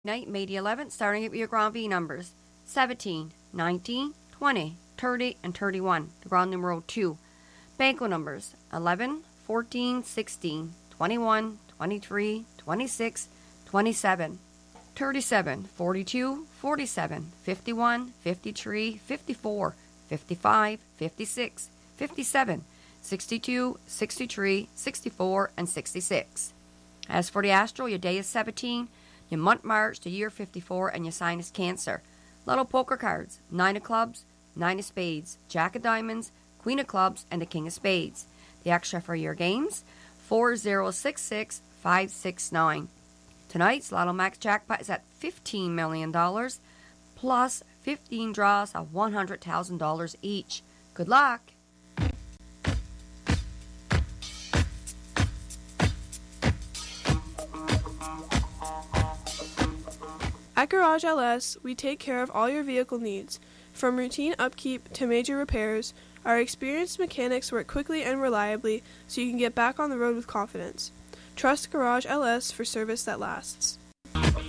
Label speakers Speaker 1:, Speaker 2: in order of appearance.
Speaker 1: Night, May the 11th, starting with your Grand V numbers 17, 19, 20, 30, and 31. The Grand numero 2. Banco numbers 11, 14, 16, 21, 23, 26, 27, 37, 42, 47, 51, 53, 54, 55, 56, 57, 62, 63, 64, and 66. As for the astro, your day is 17, your month March, the year 54, and your sign is Cancer. Lotto poker cards, 9 of clubs, 9 of spades, Jack of diamonds, Queen of clubs, and the King of spades. The extra for your games, 4066569. Tonight's Lotto Max jackpot is at $15 million, plus 15 draws of $100,000 each. Good luck!
Speaker 2: At Garage LS, we take care of all your vehicle needs. From routine upkeep to major repairs, our experienced mechanics work quickly and reliably so you can get back on the road with confidence. Trust Garage LS for service that lasts.